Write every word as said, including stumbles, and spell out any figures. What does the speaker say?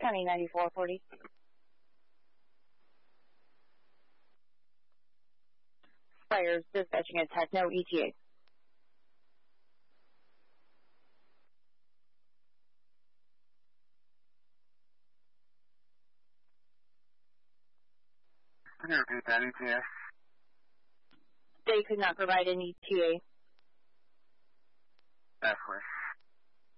County ninety-four forty. Spires dispatching at Techno E T A. Can you repeat that, E T A? They could not provide an E T A. That's clear.